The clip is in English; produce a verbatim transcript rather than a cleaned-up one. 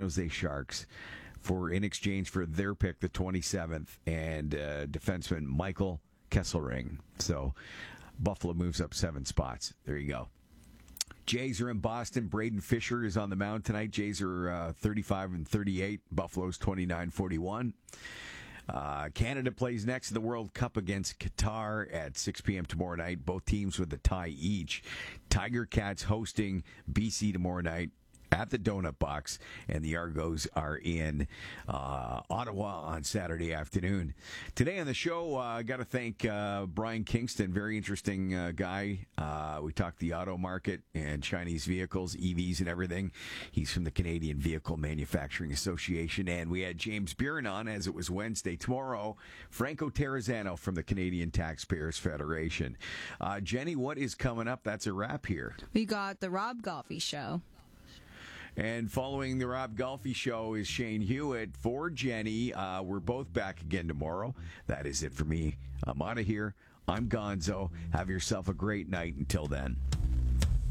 Jose Sharks for in exchange for their pick, the twenty-seventh, and uh, defenseman Michael Kesselring. So Buffalo moves up seven spots. There you go. Jays are in Boston. Braden Fisher is on the mound tonight. Jays are uh, thirty-five and thirty-eight. Buffalo's twenty-nine forty-one. Uh, Canada plays next in the World Cup against Qatar at six p.m. tomorrow night. Both teams with a tie each. Tiger Cats hosting B C tomorrow night at the Donut Box, and the Argos are in uh, Ottawa on Saturday afternoon. Today on the show, I uh, got to thank uh, Brian Kingston, very interesting uh, guy. Uh, we talked the auto market and Chinese vehicles, E Vs and everything. He's from the Canadian Vehicle Manufacturing Association, and we had James Buren on as it was Wednesday. Tomorrow, Franco Terrazzano from the Canadian Taxpayers Federation. Uh, Jenny, what is coming up? That's a wrap here. We got the Rob Golfi Show. And following the Rob Golfi Show is Shane Hewitt for Jenny. Uh, we're both back again tomorrow. That is it for me. I'm out of here. I'm Gonzo. Have yourself a great night. Until then.